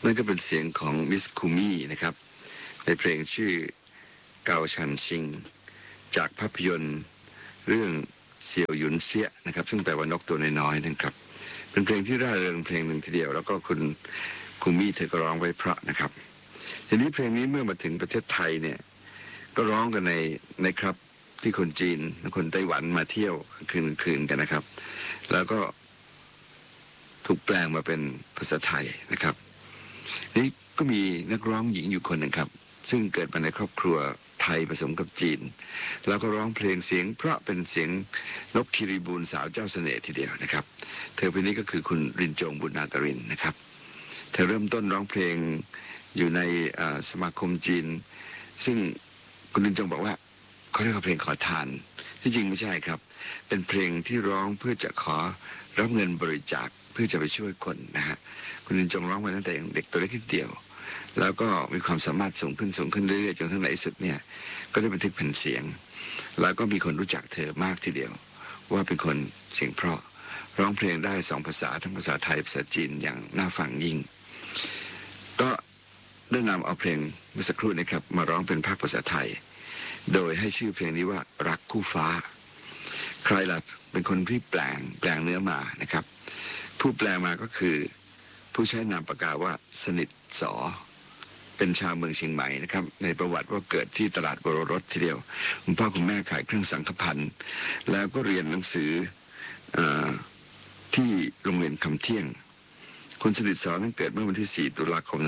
นั่นก็เป็นเสียงของมิสคุมินะครับในเพลงชื่อเกาชันชิงจากภาพยนตร์เรื่องเสี่ยวหยุนเสียนะครับซึ่งแปลว่านกตัวน้อยๆนะครับเป็นเพลงที่ร่าเริงเพลงหนึ่งทีเดียวแล้วก็คุณคุมิเธอก็ร้องไว้เพราะนะครับทีนี้เพลงนี้เมื่อมาถึงประเทศไทยเนี่ยก็ร้องกันในครับที่คนจีนและคนไต้หวันมาเที่ยวคืนกันนะครับแล้วก็ถูกแปลงมาเป็นภาษาไทยนะครับนี่ก็มีนักร้องหญิงอยู่คนหนึ่งครับซึ่งเกิดมาในครอบครัวไทยผสมกับจีนแล้วก็ร้องเพลงเสียงเพราะเป็นเสียงนกคิริบูลสาวเจ้าเสน่ห์ทีเดียวนะครับเธอคนนี้ก็คือคุณรินจงบุญนาตรินนะครับเธอเริ่มต้นร้องเพลงอยู่ในสมาคมจีนซึ่งคุณรินจงบอกว่าเขาเรียกว่าเพลงขอทานที่จริงไม่ใช่ครับเป็นเพลงที่ร้องเพื่อจะขอรับเงินบริจาคเพื่อจะไปช่วยคนนะฮะคุณรินจงร้องมาตั้งแต่ยังเด็กตัวเล็กนิดเดียวแล้วก็มีความสามารถสูงขึ้นเรื่อยๆจนทั้งในที่สุดเนี่ยก็ได้บันทึกแผ่นเสียงแล้วก็มีคนรู้จักเธอมากทีเดียวว่าเป็นคนเสียงเพราะร้องเพลงได้2 ภาษาทั้งภาษาไทยภาษาจีนอย่างน่าฟังยิ่งก็ได้นำเอาเพลงเมื่อสักครู่นี้ครับมาร้องเป็นภาคภาษาไทยโดยให้ชื่อเพลงนี้ว่ารักคู่ฟ้าใครล่ะเป็นคนที่แปลงเนื้อมานะครับผู้แปลมาก็คือผู้ใช้นามปากกาว่าสนิทสอเป็นชาวเมืองเชียงใหม่นะครับในประวัติว่าเกิดที่ตลาดวโรรสทีเดียวคุณพ่อคุณแม่ขายเครื่องสังฆพันธ์แล้วก็เรียนหนังสือที่โรงเรียนคำเที่ยงคุณสนิทสอนั้นเกิดเมื่อวันที่4 ตุลาคม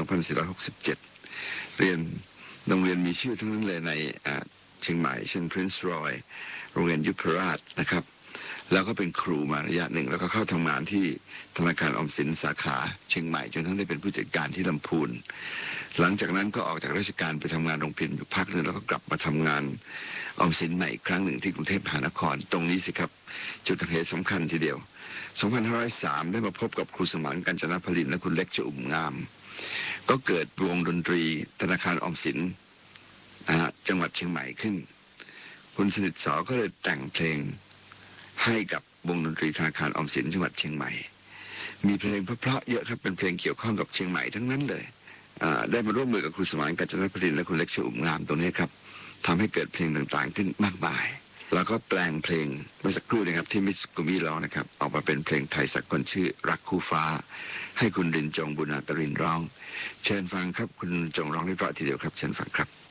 2467เรียนโรงเรียนมีชื่อทั้งนั้นเลยในเชียงใหม่เช่น Prince Roy โรงเรียนยุพราชนะครับแล้วก็เป็นครูมาระยะหนึ่งแล้วก็เข้าทำงานที่ธนาคารออมสินสาขาเชียงใหม่จนทั้งได้เป็นผู้จัดการที่ลำพูนหลังจากนั้นก็ออกจากราชการไปทำงานโรงพิมพ์อยู่พักหนึ่งแล้วก็กลับมาทำงานออมสินใหม่อีกครั้งหนึ่งที่กรุงเทพมหานครตรงนี้สิครับจุดเหตุสำคัญทีเดียว2503ได้มาพบกับครูสมานกัญจนพลินและคุณเล็กชอุ่มงามก็เกิดวงดนตรีธนาคารออมสินจังหวัดเชียงใหม่ขึ้นคุณสนิทสอก็เลยแต่งเพลงให้กับวงดนตรีธนาคารออมสินจังหวัดเชียงใหม่มีเพลงเพราะๆเยอะครับเป็นเพลงเกี่ยวข้องกับเชียงใหม่ทั้งนั้นเลยได้มาร่วมมือกับครูสมานกัญจนพลินและคุณเล็กชอุ่มงามตรงนี้ครับทำให้เกิดเพลงต่างๆขึ้นมากมายแล้วก็แปลงเพลงเมื่อสักครู่นะครับที่มิสกุมิร้องนะครับออกมาเป็นเพลงไทยสากลชื่อรักคู่ฟ้าให้คุณรินจงบุญนาตรินร้องเชิญฟังครับคุณจงร้องให้เพราะทีเดียวครับเชิญฟังครับ